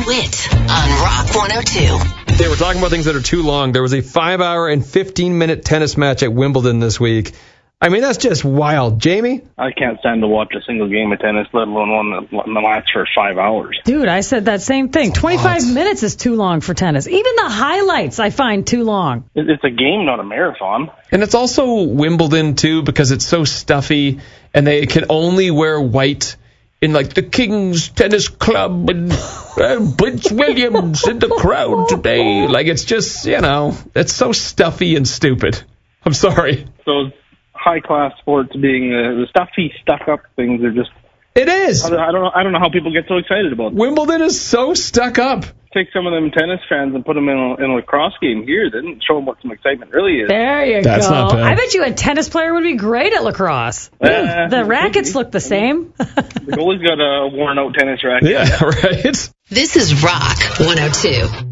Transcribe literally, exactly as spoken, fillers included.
DeWitt on Rock one oh two. Hey, we're talking about things that are too long. There was a five hour and fifteen minute tennis match at Wimbledon this week. I mean, that's just wild. Jamie? I can't stand to watch a single game of tennis, let alone one that lasts for five hours. Dude, I said that same thing. twenty-five what? minutes is too long for tennis. Even the highlights I find too long. It's a game, not a marathon. And it's also Wimbledon, too, because it's so stuffy, and they can only wear white in, like, the King's Tennis Club and uh, Butch Williams in the crowd today. Like, it's just, you know, it's so stuffy and stupid. I'm sorry. So high-class sports being uh, the stuffy, stuck-up things are just... It is. I don't know. I don't know how people get so excited about it. Wimbledon is so stuck up. Take some of them tennis fans and put them in a, in a lacrosse game here. Then show them what some excitement really is. There you That's go. Not bad. I bet you a tennis player would be great at lacrosse. Uh, the rackets look the same. The goalie's got a worn-out tennis racket. Yeah, right. This is Rock one oh two.